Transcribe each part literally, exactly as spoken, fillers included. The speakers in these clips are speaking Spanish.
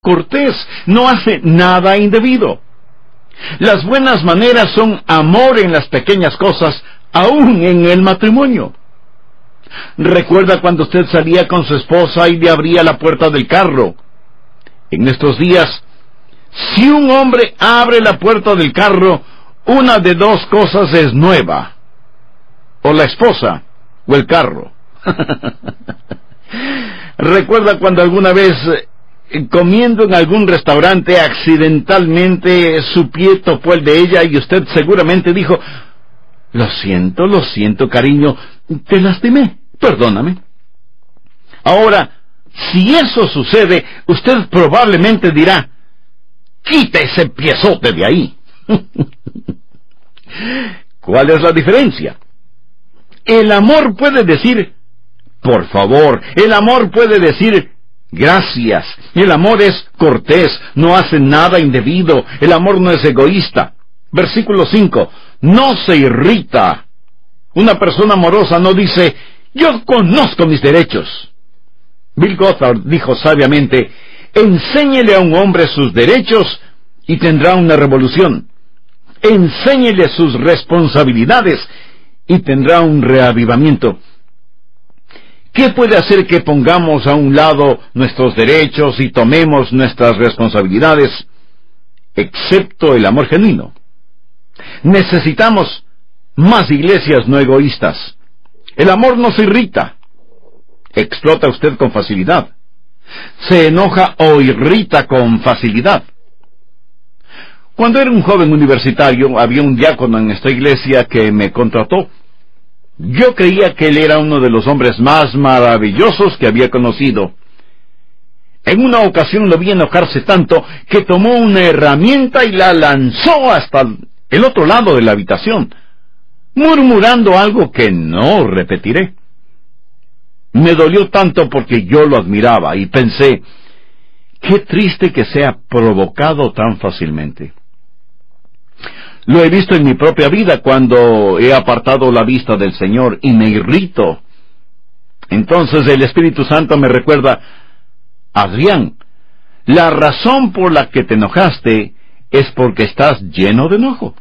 cortés, no hace nada indebido. Las buenas maneras son amor en las pequeñas cosas, aún en el matrimonio. ¿Recuerda cuando usted salía con su esposa y le abría la puerta del carro? En estos días, si un hombre abre la puerta del carro, una de dos cosas es nueva: o la esposa, o el carro. ¿Recuerda cuando alguna vez, eh, comiendo en algún restaurante, accidentalmente su pie topó el de ella y usted seguramente dijo: lo siento, lo siento, cariño, te lastimé, perdóname? Ahora, si eso sucede, usted probablemente dirá: quita ese piezote de ahí. ¿Cuál es la diferencia? El amor puede decir por favor, el amor puede decir gracias, el amor es cortés, no hace nada indebido, el amor no es egoísta. Versículo cinco, no se irrita. Una persona amorosa no dice: yo conozco mis derechos. Bill Gothard dijo sabiamente: enséñele a un hombre sus derechos y tendrá una revolución. Enséñele sus responsabilidades y tendrá un reavivamiento. ¿Qué puede hacer que pongamos a un lado nuestros derechos y tomemos nuestras responsabilidades, excepto el amor genuino? Necesitamos más iglesias no egoístas. El amor no se irrita. ¿Explota usted con facilidad? ¿Se enoja o irrita con facilidad? Cuando era un joven universitario, había un diácono en esta iglesia que me contrató. Yo creía que él era uno de los hombres más maravillosos que había conocido. En una ocasión lo vi enojarse tanto que tomó una herramienta y la lanzó hasta el otro lado de la habitación, murmurando algo que no repetiré. Me dolió tanto porque yo lo admiraba y pensé: qué triste que sea provocado tan fácilmente. Lo he visto en mi propia vida cuando he apartado la vista del Señor y me irrito. Entonces el Espíritu Santo me recuerda: Adrián, la razón por la que te enojaste es porque estás lleno de enojo.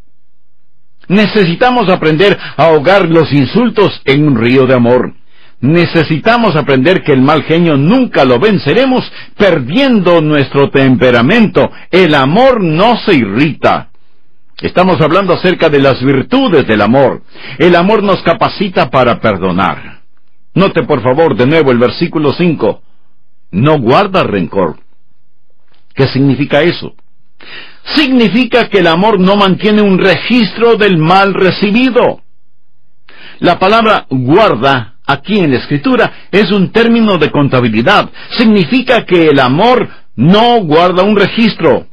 Necesitamos aprender a ahogar los insultos en un río de amor. Necesitamos aprender que el mal genio nunca lo venceremos perdiendo nuestro temperamento. El amor no se irrita. Estamos hablando acerca de las virtudes del amor. El amor nos capacita para perdonar. Note por favor de nuevo el versículo cinco. No guarda rencor. ¿Qué significa eso? Significa que el amor no mantiene un registro del mal recibido. La palabra guarda aquí en la Escritura es un término de contabilidad. Significa que el amor no guarda un registro.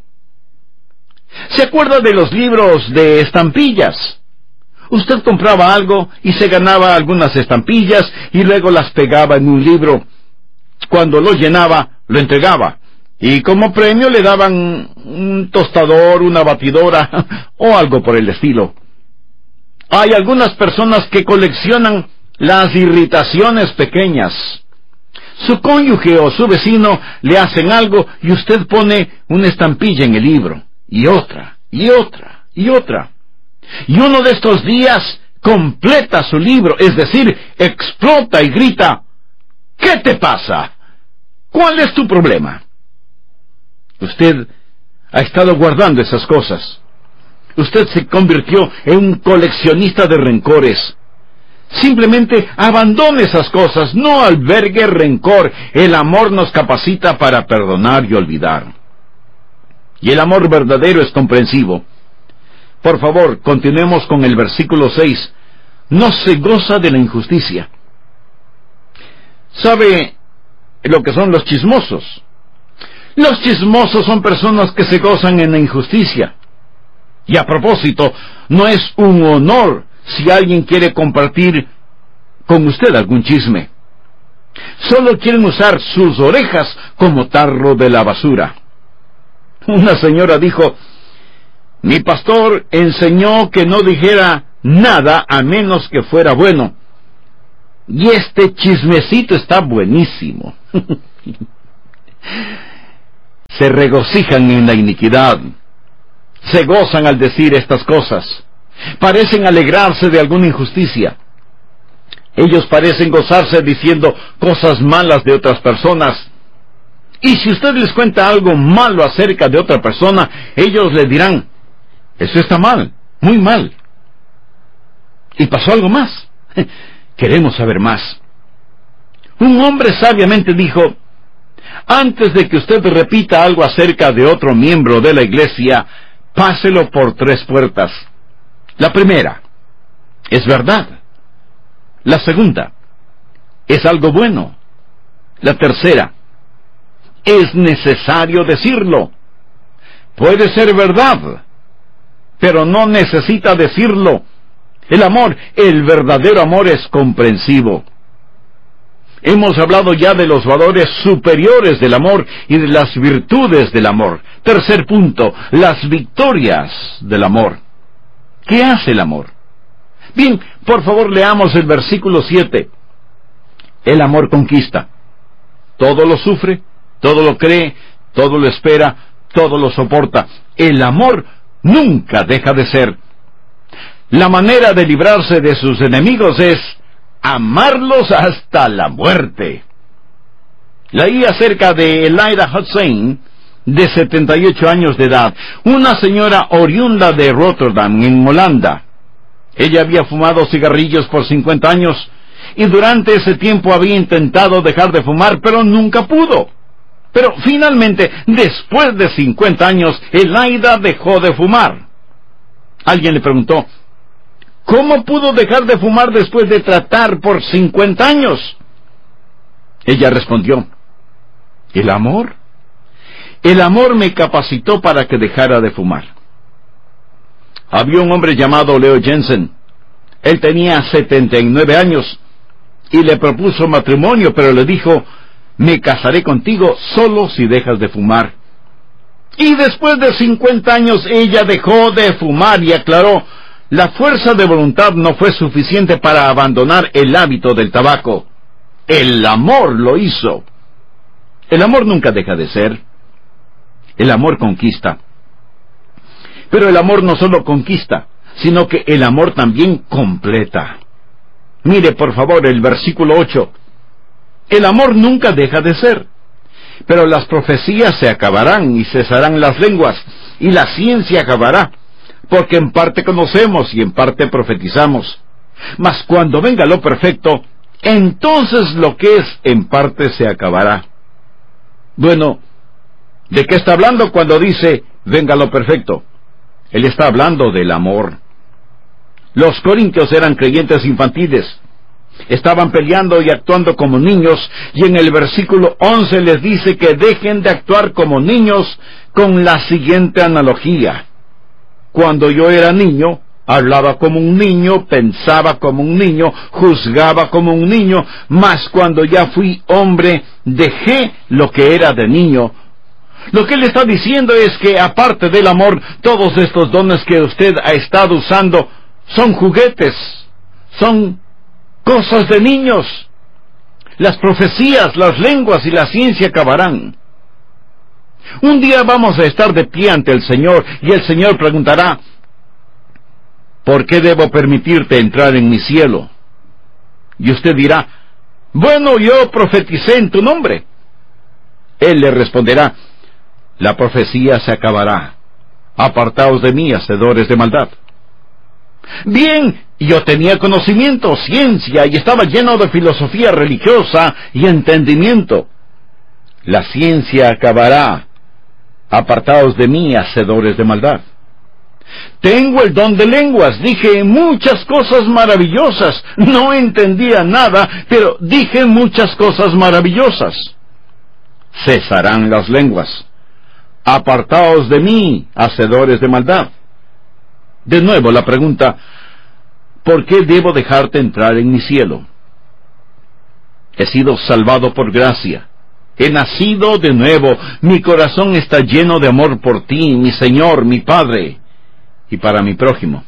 ¿Se acuerda de los libros de estampillas? Usted compraba algo y se ganaba algunas estampillas y luego las pegaba en un libro. Cuando lo llenaba, lo entregaba. Y como premio le daban un tostador, una batidora o algo por el estilo. Hay algunas personas que coleccionan las irritaciones pequeñas. Su cónyuge o su vecino le hacen algo y usted pone una estampilla en el libro. Y otra, y otra, y otra. Y uno de estos días completa su libro, es decir, explota y grita: ¿qué te pasa? ¿Cuál es tu problema? Usted ha estado guardando esas cosas. Usted se convirtió en un coleccionista de rencores. Simplemente abandone esas cosas, no albergue rencor. El amor nos capacita para perdonar y olvidar. Y el amor verdadero es comprensivo. Por favor, continuemos con el versículo seis. No se goza de la injusticia. ¿Sabe lo que son los chismosos? Los chismosos son personas que se gozan en la injusticia. Y a propósito, no es un honor si alguien quiere compartir con usted algún chisme. Solo quieren usar sus orejas como tarro de la basura. Una señora dijo: mi pastor enseñó que no dijera nada a menos que fuera bueno. Y este chismecito está buenísimo. se regocijan en la iniquidad, se gozan al decir estas cosas, parecen alegrarse de alguna injusticia. Ellos parecen gozarse diciendo cosas malas de otras personas. Y si usted les cuenta algo malo acerca de otra persona, ellos le dirán, eso está mal, muy mal. ¿Y pasó algo más? Queremos saber más. Un hombre sabiamente dijo, antes de que usted repita algo acerca de otro miembro de la iglesia, páselo por tres puertas. La primera, es verdad. La segunda, es algo bueno. La tercera, es necesario decirlo. Puede ser verdad, pero no necesita decirlo. El amor, el verdadero amor es comprensivo. Hemos hablado ya de los valores superiores del amor y de las virtudes del amor. Tercer punto, las victorias del amor. ¿Qué hace el amor? Bien, por favor leamos el versículo siete. El amor conquista. Todo lo sufre, todo lo cree, todo lo espera, todo lo soporta. El amor nunca deja de ser. La manera de librarse de sus enemigos es amarlos hasta la muerte. Leí acerca de Elida Hussein, de setenta y ocho años de edad, una señora oriunda de Rotterdam, en Holanda. Ella había fumado cigarrillos por cincuenta años, y durante ese tiempo había intentado dejar de fumar, pero nunca pudo. Pero finalmente, después de cincuenta años, Elida dejó de fumar. Alguien le preguntó, ¿cómo pudo dejar de fumar después de tratar por cincuenta años? Ella respondió, ¿el amor? El amor me capacitó para que dejara de fumar. Había un hombre llamado Leo Jensen. Él tenía setenta y nueve años y le propuso matrimonio, pero le dijo, me casaré contigo solo si dejas de fumar. Y después de cincuenta años ella dejó de fumar y aclaró, la fuerza de voluntad no fue suficiente para abandonar el hábito del tabaco. El amor lo hizo. El amor nunca deja de ser. El amor conquista. Pero el amor no solo conquista, sino que el amor también completa. Mire por favor el versículo ocho. El amor nunca deja de ser. Pero las profecías se acabarán y cesarán las lenguas, y la ciencia acabará. Porque en parte conocemos y en parte profetizamos. Mas cuando venga lo perfecto, entonces lo que es en parte se acabará. Bueno, ¿de qué está hablando cuando dice, venga lo perfecto? Él está hablando del amor. Los corintios eran creyentes infantiles. Estaban peleando y actuando como niños, y en el versículo once les dice que dejen de actuar como niños con la siguiente analogía. Cuando yo era niño, hablaba como un niño, pensaba como un niño, juzgaba como un niño, mas cuando ya fui hombre, dejé lo que era de niño. Lo que él está diciendo es que, aparte del amor, todos estos dones que usted ha estado usando son juguetes, son cosas de niños. Las profecías, las lenguas y la ciencia acabarán. Un día vamos a estar de pie ante el Señor, y el Señor preguntará, ¿por qué debo permitirte entrar en mi cielo? Y usted dirá, bueno, yo profeticé en tu nombre. Él le responderá, la profecía se acabará. Apartaos de mí, hacedores de maldad. Bien, yo tenía conocimiento, ciencia, y estaba lleno de filosofía religiosa y entendimiento. La ciencia acabará. Apartaos de mí, hacedores de maldad. Tengo el don de lenguas, dije muchas cosas maravillosas. No entendía nada, pero dije muchas cosas maravillosas. Cesarán las lenguas. Apartaos de mí, hacedores de maldad. De nuevo la pregunta, ¿por qué debo dejarte entrar en mi cielo? He sido salvado por gracia. He nacido de nuevo. Mi corazón está lleno de amor por ti, mi Señor, mi Padre, y para mi prójimo.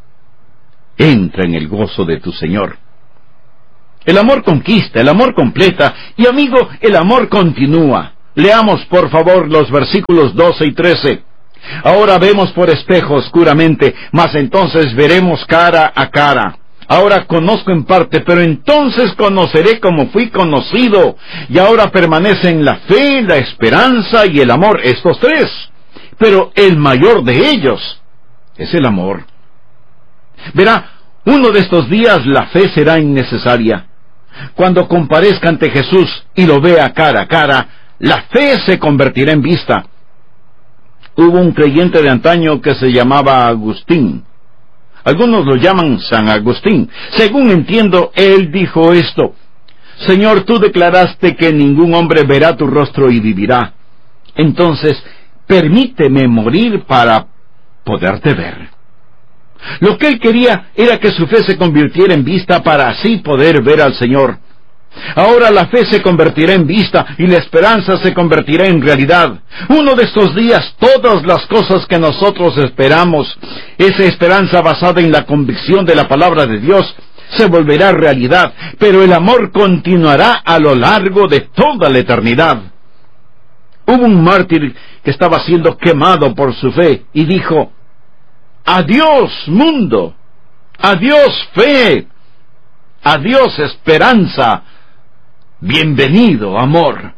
Entra en el gozo de tu Señor. El amor conquista, el amor completa, y amigo, el amor continúa. Leamos, por favor, los versículos doce y trece. Ahora vemos por espejo oscuramente, mas entonces veremos cara a cara. Ahora conozco en parte, pero entonces conoceré como fui conocido. Y ahora permanecen la fe, la esperanza y el amor, estos tres. Pero el mayor de ellos es el amor. Verá, uno de estos días la fe será innecesaria. Cuando comparezca ante Jesús y lo vea cara a cara, la fe se convertirá en vista. Hubo un creyente de antaño que se llamaba Agustín. Algunos lo llaman San Agustín. Según entiendo, él dijo esto: Señor, tú declaraste que ningún hombre verá tu rostro y vivirá. Entonces, permíteme morir para poderte ver. Lo que él quería era que su fe se convirtiera en vista para así poder ver al Señor. Ahora la fe se convertirá en vista y la esperanza se convertirá en realidad. Uno de estos días, todas las cosas que nosotros esperamos, esa esperanza basada en la convicción de la palabra de Dios, se volverá realidad, pero el amor continuará a lo largo de toda la eternidad. Hubo un mártir que estaba siendo quemado por su fe y dijo: adiós mundo, adiós fe, adiós esperanza, bienvenido amor.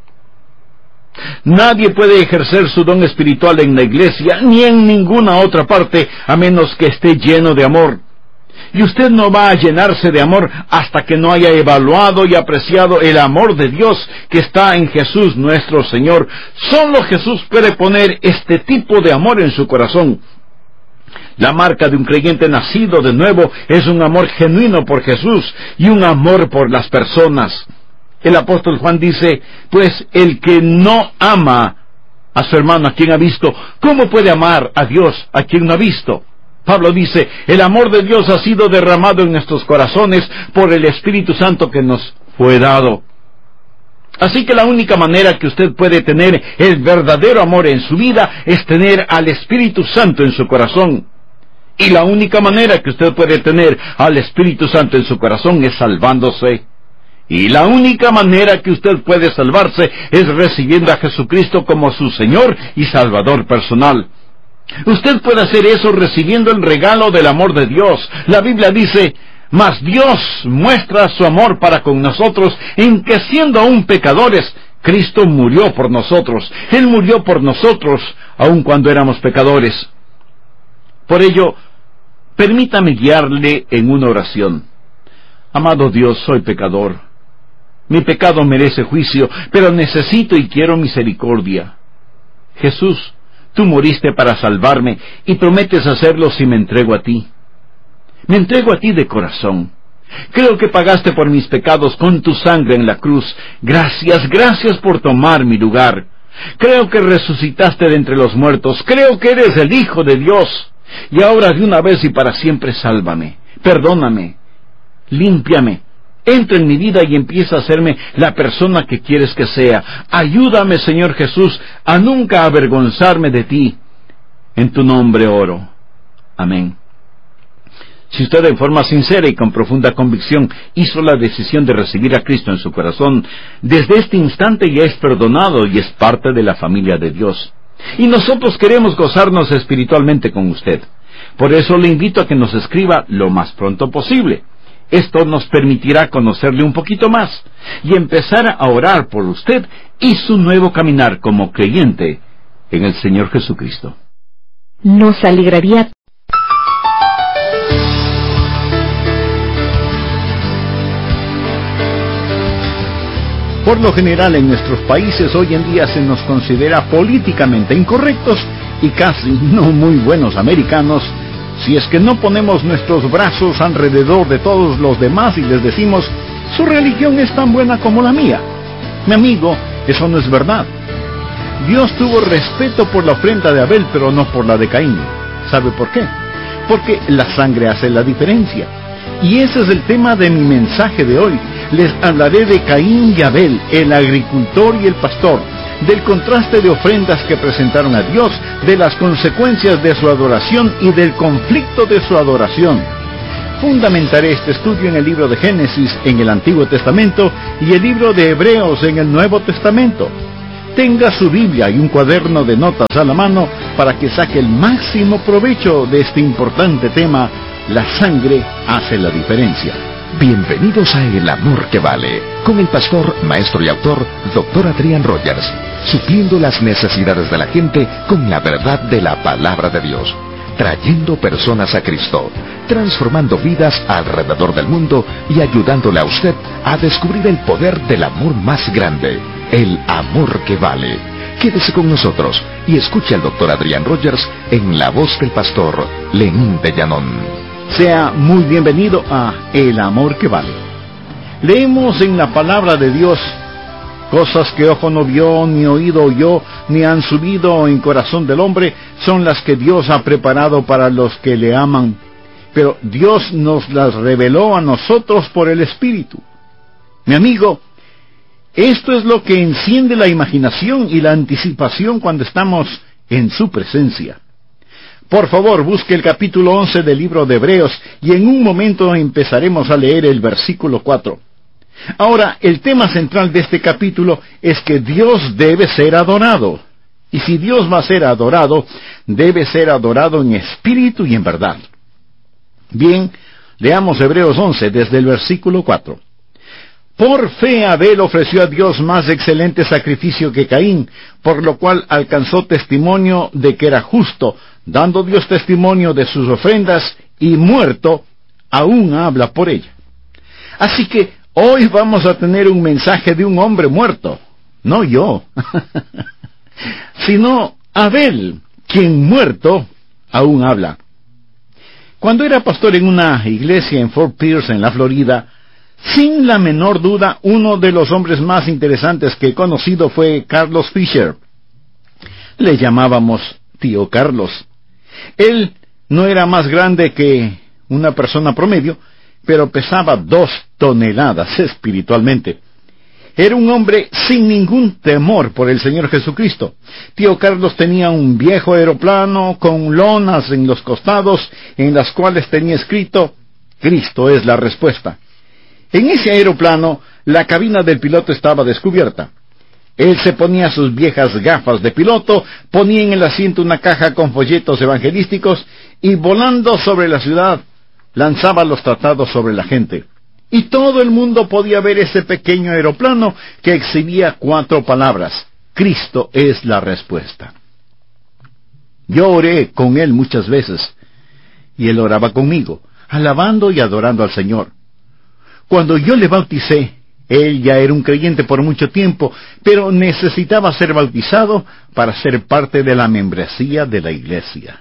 Nadie puede ejercer su don espiritual en la iglesia ni en ninguna otra parte a menos que esté lleno de amor. Y usted no va a llenarse de amor hasta que no haya evaluado y apreciado el amor de Dios que está en Jesús nuestro Señor. Solo Jesús puede poner este tipo de amor en su corazón. La marca de un creyente nacido de nuevo es un amor genuino por Jesús y un amor por las personas. El apóstol Juan dice: pues el que no ama a su hermano a quien ha visto, ¿cómo puede amar a Dios a quien no ha visto? Pablo dice: el amor de Dios ha sido derramado en nuestros corazones por el Espíritu Santo que nos fue dado. Así que la única manera que usted puede tener el verdadero amor en su vida es tener al Espíritu Santo en su corazón. Y la única manera que usted puede tener al Espíritu Santo en su corazón es salvándose. Y la única manera que usted puede salvarse es recibiendo a Jesucristo como su Señor y Salvador personal. Usted puede hacer eso recibiendo el regalo del amor de Dios. La Biblia dice: mas Dios muestra su amor para con nosotros en que, siendo aún pecadores, Cristo murió por nosotros. Él murió por nosotros aun cuando éramos pecadores. Por ello, permítame guiarle en una oración. Amado Dios, soy pecador. Mi pecado merece juicio, pero necesito y quiero misericordia. Jesús, tú moriste para salvarme y prometes hacerlo si me entrego a ti. Me entrego a ti de corazón. Creo que pagaste por mis pecados con tu sangre en la cruz. Gracias, gracias por tomar mi lugar. Creo que resucitaste de entre los muertos. Creo que eres el Hijo de Dios. Y ahora de una vez y para siempre sálvame. Perdóname. Límpiame. Entra en mi vida y empieza a hacerme la persona que quieres que sea. Ayúdame, Señor Jesús, a nunca avergonzarme de ti. En tu nombre oro. Amén. Si usted en forma sincera y con profunda convicción hizo la decisión de recibir a Cristo en su corazón, desde este instante ya es perdonado y es parte de la familia de Dios. Y nosotros queremos gozarnos espiritualmente con usted. Por eso le invito a que nos escriba lo más pronto posible. Esto nos permitirá conocerle un poquito más y empezar a orar por usted y su nuevo caminar como creyente en el Señor Jesucristo. Nos alegraría. Por lo general en nuestros países hoy en día se nos considera políticamente incorrectos y casi no muy buenos americanos si es que no ponemos nuestros brazos alrededor de todos los demás y les decimos: su religión es tan buena como la mía. Mi amigo, eso no es verdad. Dios tuvo respeto por la ofrenda de Abel, pero no por la de Caín. ¿Sabe por qué? Porque la sangre hace la diferencia. Y ese es el tema de mi mensaje de hoy. Les hablaré de Caín y Abel, el agricultor y el pastor, del contraste de ofrendas que presentaron a Dios, de las consecuencias de su adoración y del conflicto de su adoración. Fundamentaré este estudio en el libro de Génesis en el Antiguo Testamento y el libro de Hebreos en el Nuevo Testamento. Tenga su Biblia y un cuaderno de notas a la mano para que saque el máximo provecho de este importante tema: la sangre hace la diferencia. Bienvenidos a El Amor que Vale, con el pastor, maestro y autor, doctor Adrián Rogers, supliendo las necesidades de la gente con la verdad de la palabra de Dios, trayendo personas a Cristo, transformando vidas alrededor del mundo y ayudándole a usted a descubrir el poder del amor más grande, el amor que vale. Quédese con nosotros y escuche al doctor Adrián Rogers en la voz del pastor Lenín de Llanón. Sea muy bienvenido a El Amor que Vale. Leemos en la palabra de Dios: cosas que ojo no vio, ni oído oyó, ni han subido en corazón del hombre, son las que Dios ha preparado para los que le aman. Pero Dios nos las reveló a nosotros por el Espíritu. Mi amigo, esto es lo que enciende la imaginación y la anticipación cuando estamos en su presencia. Por favor, busque el capítulo once del libro de Hebreos y en un momento empezaremos a leer el versículo cuatro. Ahora, el tema central de este capítulo es que Dios debe ser adorado. Y si Dios va a ser adorado, debe ser adorado en espíritu y en verdad. Bien, leamos Hebreos once desde el versículo cuatro. Por fe Abel ofreció a Dios más excelente sacrificio que Caín, por lo cual alcanzó testimonio de que era justo, dando Dios testimonio de sus ofrendas, y muerto, aún habla por ella. Así que hoy vamos a tener un mensaje de un hombre muerto, no yo, sino Abel, quien muerto aún habla. Cuando era pastor en una iglesia en Fort Pierce, en la Florida, sin la menor duda, uno de los hombres más interesantes que he conocido fue Carlos Fisher. Le llamábamos Tío Carlos. Él no era más grande que una persona promedio, pero pesaba dos toneladas espiritualmente. Era un hombre sin ningún temor por el Señor Jesucristo. Tío Carlos tenía un viejo aeroplano con lonas en los costados, en las cuales tenía escrito: Cristo es la respuesta. En ese aeroplano, la cabina del piloto estaba descubierta. Él se ponía sus viejas gafas de piloto, ponía en el asiento una caja con folletos evangelísticos y, volando sobre la ciudad, lanzaba los tratados sobre la gente. Y todo el mundo podía ver ese pequeño aeroplano que exhibía cuatro palabras: Cristo es la respuesta. Yo oré con él muchas veces, y él oraba conmigo, alabando y adorando al Señor. Cuando yo le bauticé, él ya era un creyente por mucho tiempo, pero necesitaba ser bautizado para ser parte de la membresía de la iglesia.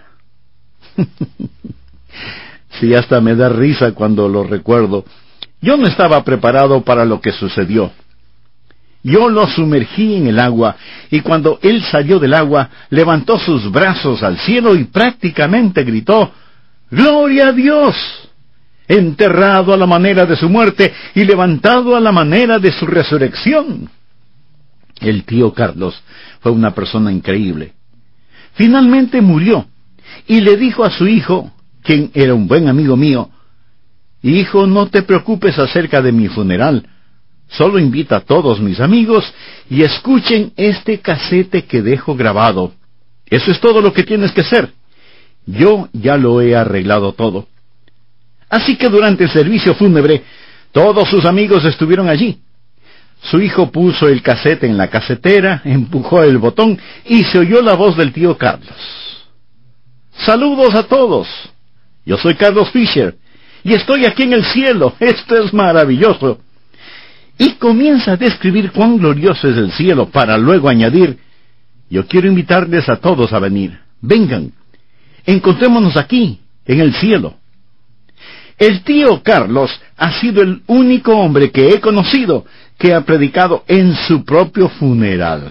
Sí, hasta me da risa cuando lo recuerdo. Yo no estaba preparado para lo que sucedió. Yo lo sumergí en el agua, y cuando él salió del agua, levantó sus brazos al cielo y prácticamente gritó: ¡Gloria a Dios! Enterrado a la manera de su muerte y levantado a la manera de su resurrección. El tío Carlos fue una persona increíble. Finalmente murió, y le dijo a su hijo, quien era un buen amigo mío: Hijo, no te preocupes acerca de mi funeral. Solo invita a todos mis amigos y escuchen este casete que dejo grabado. Eso es todo lo que tienes que hacer. Yo ya lo he arreglado todo. Así que durante el servicio fúnebre, todos sus amigos estuvieron allí. Su hijo puso el casete en la casetera, empujó el botón y se oyó la voz del tío Carlos. Saludos a todos. Yo soy Carlos Fisher y estoy aquí en el cielo. Esto es maravilloso. Y comienza a describir cuán glorioso es el cielo, para luego añadir: yo quiero invitarles a todos a venir. Vengan, encontrémonos aquí, en el cielo. El tío Carlos ha sido el único hombre que he conocido que ha predicado en su propio funeral.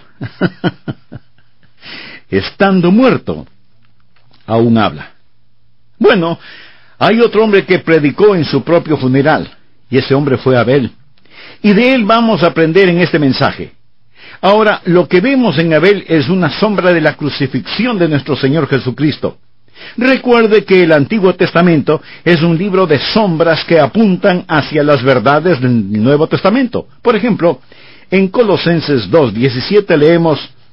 Estando muerto, aún habla. Bueno, hay otro hombre que predicó en su propio funeral, y ese hombre fue Abel. Y de él vamos a aprender en este mensaje. Ahora, lo que vemos en Abel es una sombra de la crucifixión de nuestro Señor Jesucristo. Recuerde que el Antiguo Testamento es un libro de sombras que apuntan hacia las verdades del Nuevo Testamento. Por ejemplo, en Colosenses dos diecisiete leemos: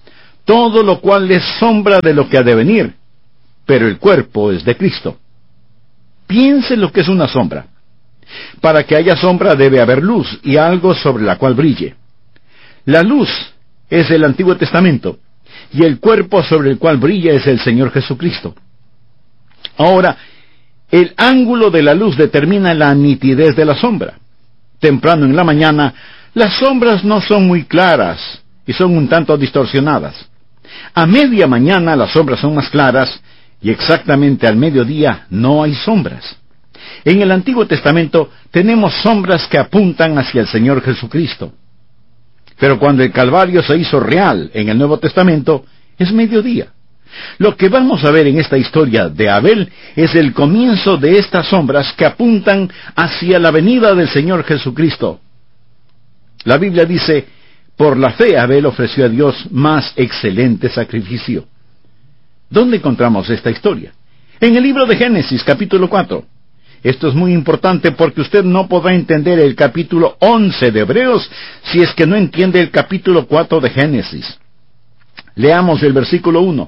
todo lo cual es sombra de lo que ha de venir, pero el cuerpo es de Cristo. Piense lo que es una sombra. Para que haya sombra debe haber luz y algo sobre la cual brille. La luz es el Antiguo Testamento, y el cuerpo sobre el cual brilla es el Señor Jesucristo. Ahora, el ángulo de la luz determina la nitidez de la sombra. Temprano en la mañana, las sombras no son muy claras y son un tanto distorsionadas. A media mañana las sombras son más claras, y exactamente al mediodía no hay sombras. En el Antiguo Testamento tenemos sombras que apuntan hacia el Señor Jesucristo. Pero cuando el Calvario se hizo real en el Nuevo Testamento, es mediodía. Lo que vamos a ver en esta historia de Abel es el comienzo de estas sombras que apuntan hacia la venida del Señor Jesucristo. La Biblia dice, por la fe Abel ofreció a Dios más excelente sacrificio. ¿Dónde encontramos esta historia? En el libro de Génesis, capítulo cuatro. Esto es muy importante porque usted no podrá entender el capítulo once de Hebreos si es que no entiende el capítulo cuatro de Génesis. Leamos el versículo uno.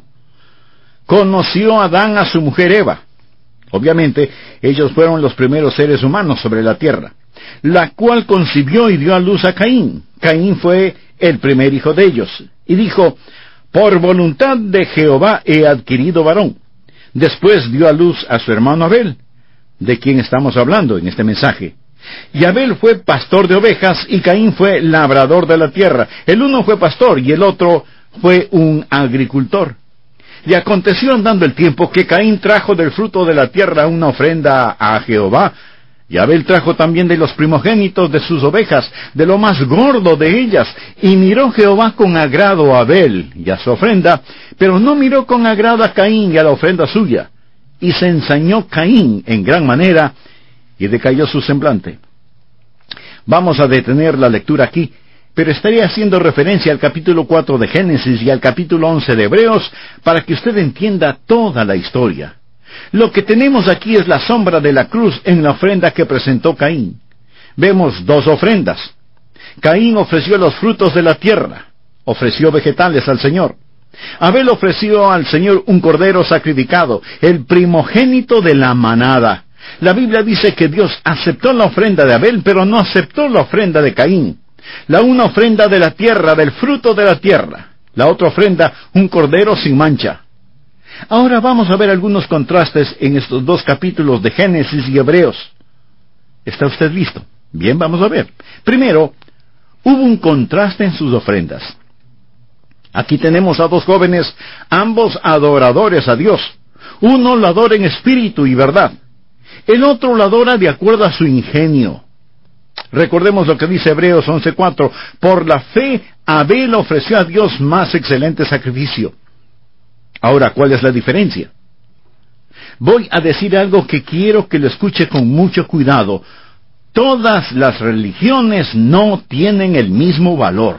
Conoció Adán a su mujer Eva. Obviamente, ellos fueron los primeros seres humanos sobre la tierra, la cual concibió y dio a luz a Caín. Caín fue el primer hijo de ellos, y dijo, por voluntad de Jehová he adquirido varón. Después dio a luz a su hermano Abel, de quien estamos hablando en este mensaje. Y Abel fue pastor de ovejas, y Caín fue labrador de la tierra. El uno fue pastor, y el otro fue un agricultor. Y aconteció andando el tiempo que Caín trajo del fruto de la tierra una ofrenda a Jehová, y Abel trajo también de los primogénitos de sus ovejas, de lo más gordo de ellas. Y miró Jehová con agrado a Abel y a su ofrenda, pero no miró con agrado a Caín y a la ofrenda suya. Y se ensañó Caín en gran manera, y decayó su semblante. Vamos a detener la lectura aquí, pero estaré haciendo referencia al capítulo cuatro de Génesis y al capítulo once de Hebreos, para que usted entienda toda la historia. Lo que tenemos aquí es la sombra de la cruz en la ofrenda que presentó Caín. Vemos dos ofrendas. Caín ofreció los frutos de la tierra, ofreció vegetales al Señor. Abel ofreció al Señor un cordero sacrificado, el primogénito de la manada. La Biblia dice que Dios aceptó la ofrenda de Abel, pero no aceptó la ofrenda de Caín. La una ofrenda de la tierra, del fruto de la tierra. La otra ofrenda, un cordero sin mancha. Ahora vamos a ver algunos contrastes en estos dos capítulos de Génesis y Hebreos. ¿Está usted listo? Bien, vamos a ver. Primero, hubo un contraste en sus ofrendas. Aquí tenemos a dos jóvenes, ambos adoradores a Dios. Uno lo adora en espíritu y verdad. El otro lo adora de acuerdo a su ingenio. Recordemos lo que dice Hebreos once cuatro. Por la fe, Abel ofreció a Dios más excelente sacrificio. Ahora, ¿cuál es la diferencia? Voy a decir algo que quiero que lo escuche con mucho cuidado. Todas las religiones no tienen el mismo valor.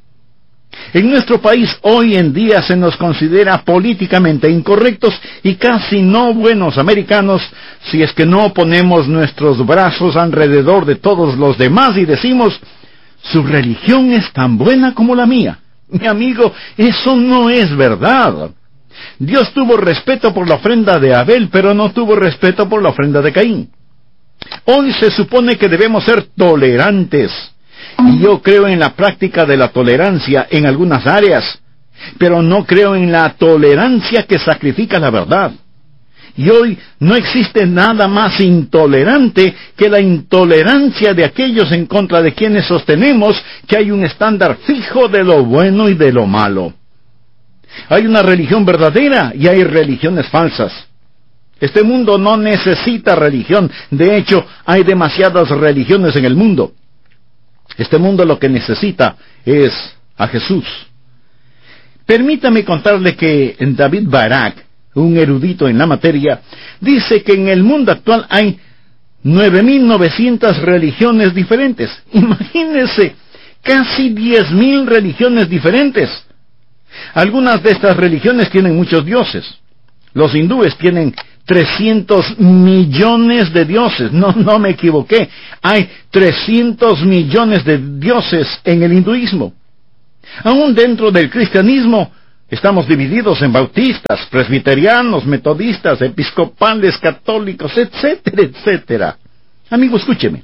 En nuestro país hoy en día se nos considera políticamente incorrectos y casi no buenos americanos si es que no ponemos nuestros brazos alrededor de todos los demás y decimos, su religión es tan buena como la mía. Mi amigo, eso no es verdad. Dios tuvo respeto por la ofrenda de Abel, pero no tuvo respeto por la ofrenda de Caín. Hoy se supone que debemos ser tolerantes. Y yo creo en la práctica de la tolerancia en algunas áreas, pero no creo en la tolerancia que sacrifica la verdad. Y hoy no existe nada más intolerante que la intolerancia de aquellos en contra de quienes sostenemos que hay un estándar fijo de lo bueno y de lo malo. Hay una religión verdadera y hay religiones falsas. Este mundo no necesita religión. De hecho, hay demasiadas religiones en el mundo. Este mundo lo que necesita es a Jesús. Permítame contarle que David Barak, un erudito en la materia, dice que en el mundo actual hay nueve mil novecientas religiones diferentes. Imagínense, casi diez mil religiones diferentes. Algunas de estas religiones tienen muchos dioses. Los hindúes tienen trescientos millones de dioses. No, no me equivoqué. Hay trescientos millones de dioses en el hinduismo. Aún dentro del cristianismo, Estamos divididos en bautistas, presbiterianos, metodistas, episcopales, católicos, etcétera, etcétera. Amigo, escúcheme.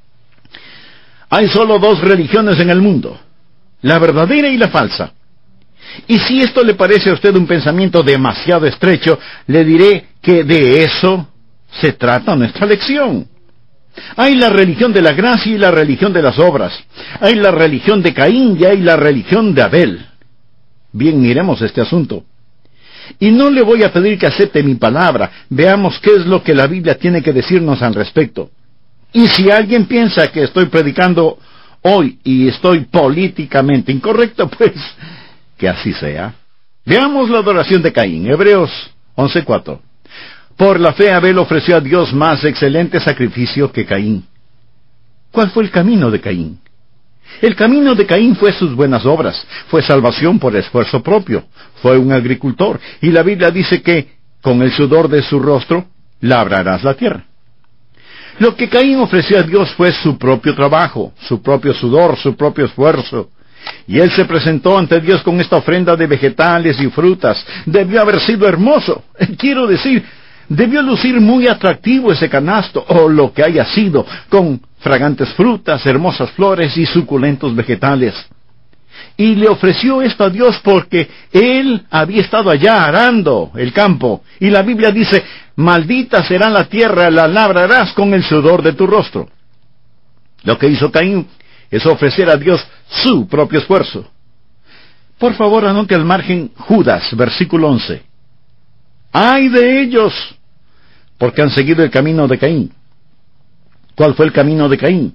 Hay solo dos religiones en el mundo, la verdadera y la falsa. Y si esto le parece a usted un pensamiento demasiado estrecho, le diré que de eso se trata nuestra lección. Hay la religión de la gracia y la religión de las obras. Hay la religión de Caín y hay la religión de Abel. Bien, miremos este asunto. Y no le voy a pedir que acepte mi palabra. Veamos qué es lo que la Biblia tiene que decirnos al respecto. Y si alguien piensa que estoy predicando hoy y estoy políticamente incorrecto, pues que así sea. Veamos la adoración de Caín. Hebreos once cuatro. Por la fe Abel ofreció a Dios más excelente sacrificio que Caín. ¿Cuál fue el camino de Caín? El camino de Caín fue sus buenas obras, fue salvación por esfuerzo propio, fue un agricultor, y la Biblia dice que, con el sudor de su rostro, labrarás la tierra. Lo que Caín ofreció a Dios fue su propio trabajo, su propio sudor, su propio esfuerzo. Y él se presentó ante Dios con esta ofrenda de vegetales y frutas. Debió haber sido hermoso. Quiero decir, debió lucir muy atractivo ese canasto, o lo que haya sido, con fragantes frutas, hermosas flores y suculentos vegetales. Y le ofreció esto a Dios porque él había estado allá arando el campo. Y la Biblia dice, maldita será la tierra, la labrarás con el sudor de tu rostro. Lo que hizo Caín es ofrecer a Dios su propio esfuerzo. Por favor, anote al margen Judas, versículo once. ¡Ay de ellos! Porque han seguido el camino de Caín. ¿Cuál fue el camino de Caín?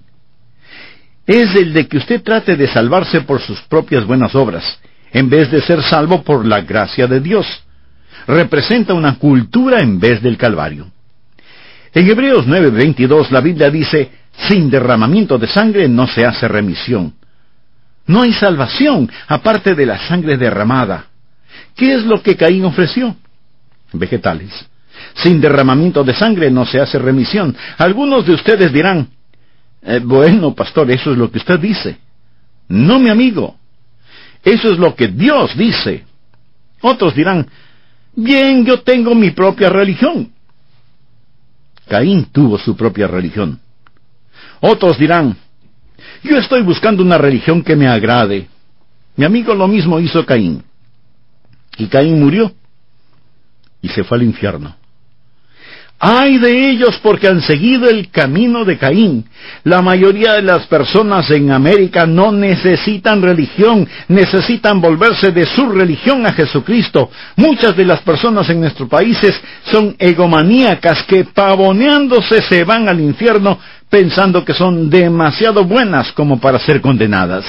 Es el de que usted trate de salvarse por sus propias buenas obras, en vez de ser salvo por la gracia de Dios. Representa una cultura en vez del Calvario. En Hebreos nueve veintidós la Biblia dice, sin derramamiento de sangre no se hace remisión. No hay salvación aparte de la sangre derramada. ¿Qué es lo que Caín ofreció? Vegetales. Sin derramamiento de sangre no se hace remisión. Algunos de ustedes dirán, eh, bueno, pastor, eso es lo que usted dice. No, mi amigo. Eso es lo que Dios dice. Otros dirán, bien, yo tengo mi propia religión. Caín tuvo su propia religión. Otros dirán, yo estoy buscando una religión que me agrade. Mi amigo, lo mismo hizo Caín. Y Caín murió y se fue al infierno. ¡Ay de ellos porque han seguido el camino de Caín! La mayoría de las personas en América no necesitan religión, necesitan volverse de su religión a Jesucristo. Muchas de las personas en nuestros países son egomaníacas que pavoneándose se van al infierno pensando que son demasiado buenas como para ser condenadas.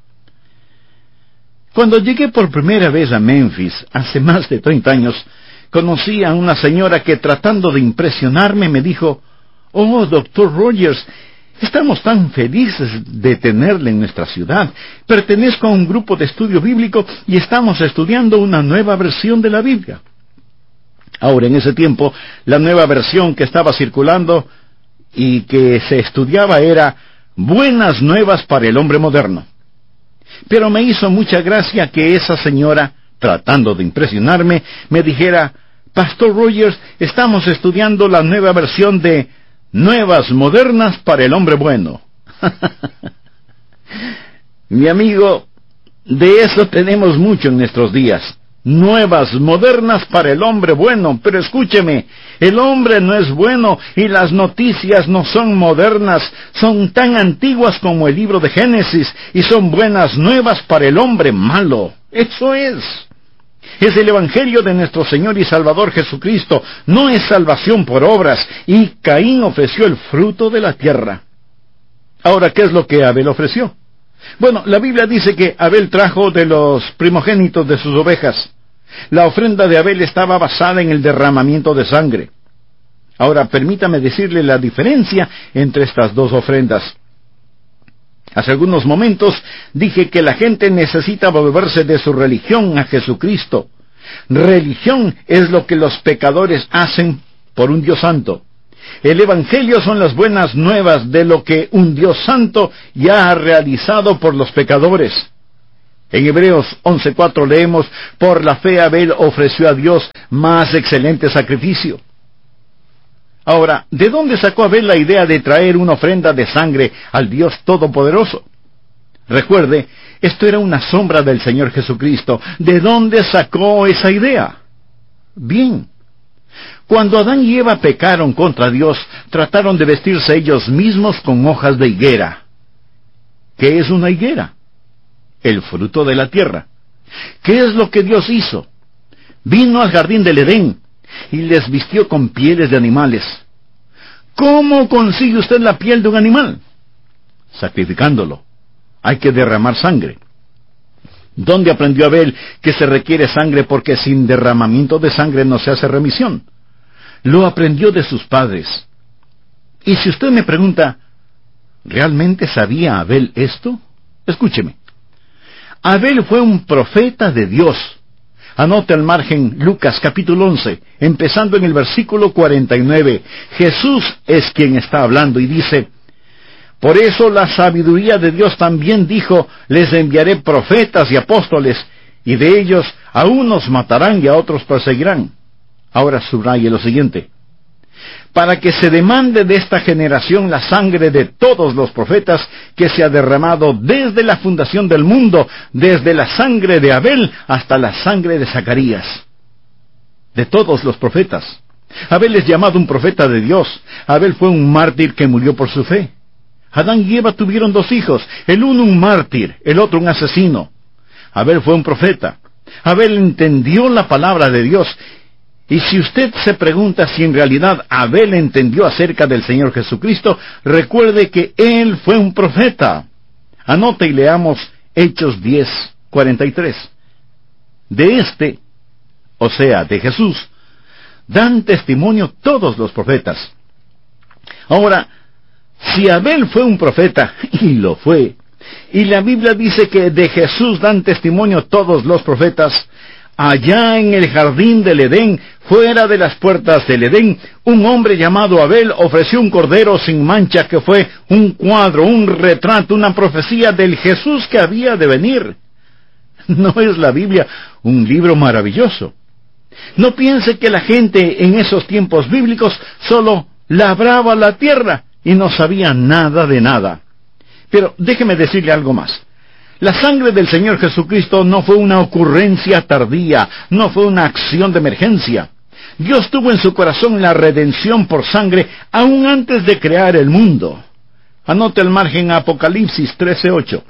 Cuando llegué por primera vez a Memphis, hace más de treinta años, conocí a una señora que, tratando de impresionarme, me dijo, «Oh, doctor Rogers, estamos tan felices de tenerle en nuestra ciudad. Pertenezco a un grupo de estudio bíblico y estamos estudiando una nueva versión de la Biblia». Ahora, en ese tiempo, la nueva versión que estaba circulando y que se estudiaba era Buenas Nuevas para el Hombre Moderno. Pero me hizo mucha gracia que esa señora, tratando de impresionarme, me dijera, «Pastor Rogers, estamos estudiando la nueva versión de Nuevas Modernas para el Hombre Bueno». Mi amigo, de eso tenemos mucho en nuestros días. Nuevas modernas para el hombre bueno. Pero escúcheme, el hombre no es bueno y las noticias no son modernas, son tan antiguas como el libro de Génesis y son buenas nuevas para el hombre malo. Eso es. Es el Evangelio de nuestro Señor y Salvador Jesucristo. No es salvación por obras. Y Caín ofreció el fruto de la tierra. Ahora, ¿qué es lo que Abel ofreció? Bueno, la Biblia dice que Abel trajo de los primogénitos de sus ovejas. La ofrenda de Abel estaba basada en el derramamiento de sangre. Ahora, permítame decirle la diferencia entre estas dos ofrendas. Hace algunos momentos dije que la gente necesita volverse de su religión a Jesucristo. Religión es lo que los pecadores hacen por un Dios santo. El Evangelio son las buenas nuevas de lo que un Dios santo ya ha realizado por los pecadores. En Hebreos once cuatro leemos, por la fe Abel ofreció a Dios más excelente sacrificio. Ahora, ¿de dónde sacó Abel la idea de traer una ofrenda de sangre al Dios Todopoderoso? Recuerde, esto era una sombra del Señor Jesucristo. ¿De dónde sacó esa idea? Bien, cuando Adán y Eva pecaron contra Dios, trataron de vestirse ellos mismos con hojas de higuera. ¿Qué es una higuera? El fruto de la tierra. ¿Qué es lo que Dios hizo? Vino al jardín del Edén y les vistió con pieles de animales. ¿Cómo consigue usted la piel de un animal? Sacrificándolo. Hay que derramar sangre. ¿Dónde aprendió Abel que se requiere sangre porque sin derramamiento de sangre no se hace remisión? Lo aprendió de sus padres. Y si usted me pregunta, ¿realmente sabía Abel esto? Escúcheme. Abel fue un profeta de Dios. Anote al margen Lucas capítulo once, empezando en el versículo cuarenta y nueve. Jesús es quien está hablando y dice, por eso la sabiduría de Dios también dijo, les enviaré profetas y apóstoles, y de ellos a unos matarán y a otros perseguirán. Ahora subraye lo siguiente. Para que se demande de esta generación la sangre de todos los profetas que se ha derramado desde la fundación del mundo, desde la sangre de Abel hasta la sangre de Zacarías. De todos los profetas. Abel es llamado un profeta de Dios. Abel fue un mártir que murió por su fe. Adán y Eva tuvieron dos hijos, el uno un mártir, el otro un asesino. Abel fue un profeta. Abel entendió la palabra de Dios. Y si usted se pregunta si en realidad Abel entendió acerca del Señor Jesucristo, recuerde que él fue un profeta. Anote y leamos Hechos diez, cuarenta y tres. De este, o sea, de Jesús, dan testimonio todos los profetas. Ahora, si Abel fue un profeta, y lo fue, y la Biblia dice que de Jesús dan testimonio todos los profetas, allá en el jardín del Edén, fuera de las puertas del Edén, un hombre llamado Abel ofreció un cordero sin mancha que fue un cuadro, un retrato, una profecía del Jesús que había de venir. ¿No es la Biblia un libro maravilloso? No piense que la gente en esos tiempos bíblicos solo labraba la tierra y no sabía nada de nada. Pero déjeme decirle algo más. La sangre del Señor Jesucristo no fue una ocurrencia tardía, no fue una acción de emergencia. Dios tuvo en su corazón la redención por sangre aún antes de crear el mundo. Anote al margen Apocalipsis trece ocho.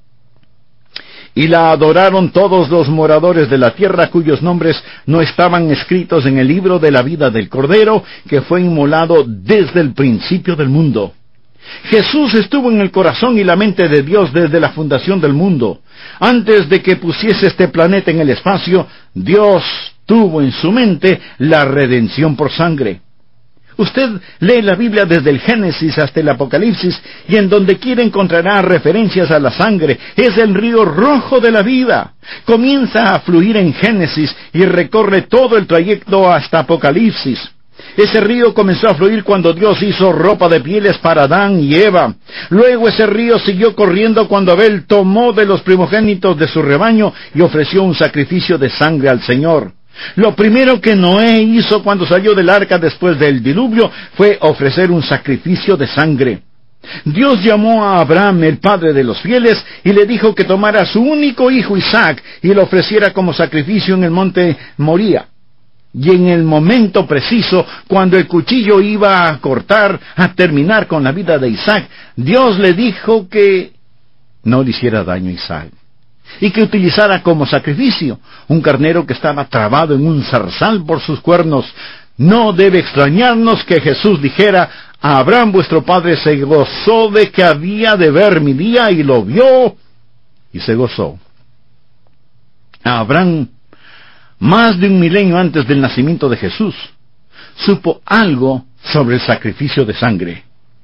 Y la adoraron todos los moradores de la tierra cuyos nombres no estaban escritos en el libro de la vida del Cordero, que fue inmolado desde el principio del mundo. Jesús estuvo en el corazón y la mente de Dios desde la fundación del mundo. Antes de que pusiese este planeta en el espacio, Dios tuvo en su mente la redención por sangre. Usted lee la Biblia desde el Génesis hasta el Apocalipsis, y en donde quiera encontrará referencias a la sangre. Es el río rojo de la vida. Comienza a fluir en Génesis y recorre todo el trayecto hasta Apocalipsis. Ese río comenzó a fluir cuando Dios hizo ropa de pieles para Adán y Eva. Luego ese río siguió corriendo cuando Abel tomó de los primogénitos de su rebaño y ofreció un sacrificio de sangre al Señor. Lo primero que Noé hizo cuando salió del arca después del diluvio fue ofrecer un sacrificio de sangre. Dios llamó a Abraham, el padre de los fieles, y le dijo que tomara a su único hijo Isaac y lo ofreciera como sacrificio en el monte Moría. Y en el momento preciso, cuando el cuchillo iba a cortar, a terminar con la vida de Isaac, Dios le dijo que no le hiciera daño a Isaac, y que utilizara como sacrificio un carnero que estaba trabado en un zarzal por sus cuernos. No debe extrañarnos que Jesús dijera, Abraham vuestro padre se gozó de que había de ver mi día, y lo vio, y se gozó. Abraham, más de un milenio antes del nacimiento de Jesús, supo algo sobre el sacrificio de sangre.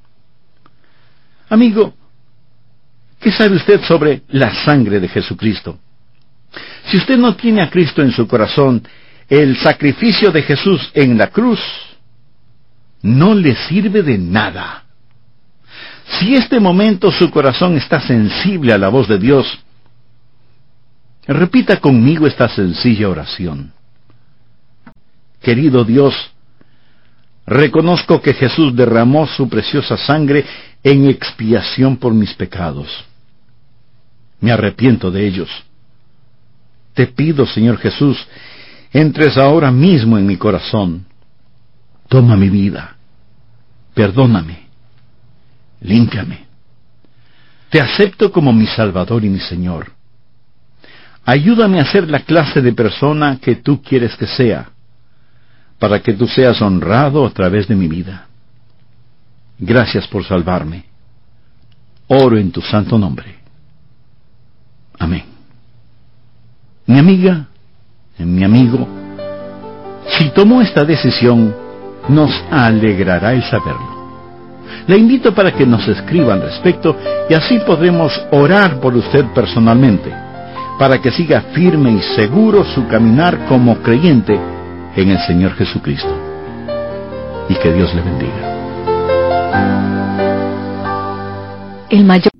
Amigo, ¿qué sabe usted sobre la sangre de Jesucristo? Si usted no tiene a Cristo en su corazón, el sacrificio de Jesús en la cruz no le sirve de nada. Si este momento su corazón está sensible a la voz de Dios, Repita conmigo esta sencilla oración. Querido Dios, reconozco que Jesús derramó su preciosa sangre en expiación por mis pecados. Me arrepiento de ellos. Te pido, Señor Jesús, entres ahora mismo en mi corazón. Toma mi vida. Perdóname. Límpiame. Te acepto como mi Salvador y mi Señor. Ayúdame a ser la clase de persona que tú quieres que sea, para que tú seas honrado a través de mi vida. Gracias por salvarme. Oro en tu santo nombre. Amén. Mi amiga, mi amigo, si tomó esta decisión, nos alegrará el saberlo. Le invito para que nos escriba al respecto y así podremos orar por usted personalmente, para que siga firme y seguro su caminar como creyente en el Señor Jesucristo. Y que Dios le bendiga. El mayor